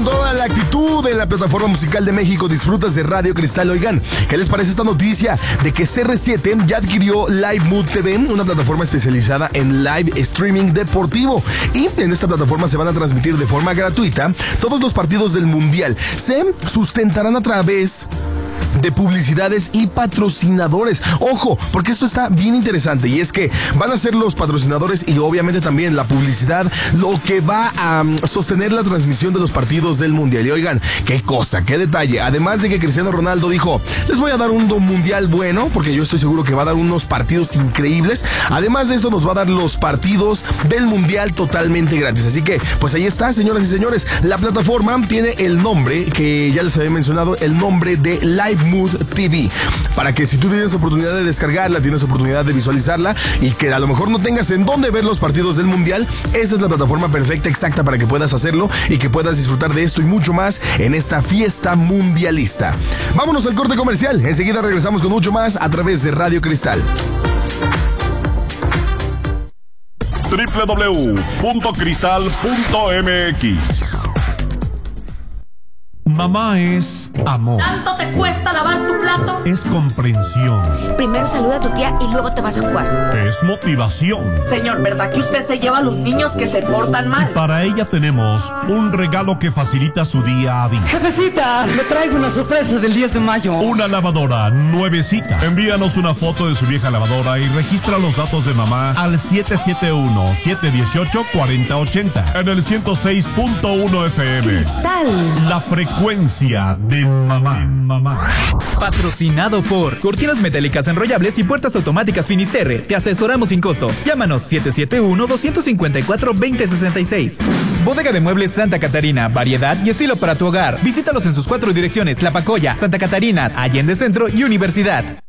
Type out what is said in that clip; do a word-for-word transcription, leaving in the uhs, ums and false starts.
con toda la actitud en la plataforma musical de México. Disfrutas de Radio Cristal. Oigan, ¿qué les parece esta noticia de que C R siete ya adquirió Live Mood T V, una plataforma especializada en live streaming deportivo? Y en esta plataforma se van a transmitir de forma gratuita todos los partidos del Mundial. Se sustentarán a través de publicidades y patrocinadores. Ojo, porque esto está bien interesante, y es que van a ser los patrocinadores y obviamente también la publicidad lo que va a um, sostener la transmisión de los partidos del Mundial. Y oigan, qué cosa, qué detalle. Además de que Cristiano Ronaldo dijo, les voy a dar un Mundial bueno, porque yo estoy seguro que va a dar unos partidos increíbles. Además de esto, nos va a dar los partidos del Mundial totalmente gratis. Así que, pues ahí está, señoras y señores. La plataforma tiene el nombre que ya les había mencionado, el nombre de Live Mood T V, para que si tú tienes oportunidad de descargarla, tienes oportunidad de visualizarla y que a lo mejor no tengas en dónde ver los partidos del Mundial, esa es la plataforma perfecta, exacta para que puedas hacerlo y que puedas disfrutar de esto y mucho más en esta fiesta mundialista. Vámonos al corte comercial, enseguida regresamos con mucho más a través de Radio Cristal. doble u doble u doble u punto cristal punto m x. Mamá es amor. ¿Tanto te cuesta lavar tu plato? Es comprensión. Primero saluda a tu tía y luego te vas a jugar. Es motivación. Señor, ¿verdad que usted se lleva a los niños que se portan mal? Y para ella tenemos un regalo que facilita su día a día. Jefecita, le traigo una sorpresa del diez de mayo. Una lavadora nuevecita. Envíanos una foto de su vieja lavadora y registra los datos de mamá al siete siete uno, siete uno ocho, cuatro cero ocho cero en el ciento seis punto uno F M. Cristal. La frecuencia de mamá. mamá. Patrocinado por Cortinas Metálicas Enrollables y Puertas Automáticas Finisterre. Te asesoramos sin costo. Llámanos siete siete uno, dos cinco cuatro, dos cero seis seis. Bodega de Muebles Santa Catarina. Variedad y estilo para tu hogar. Visítalos en sus cuatro direcciones: La Pacoya, Santa Catarina, Allende Centro y Universidad.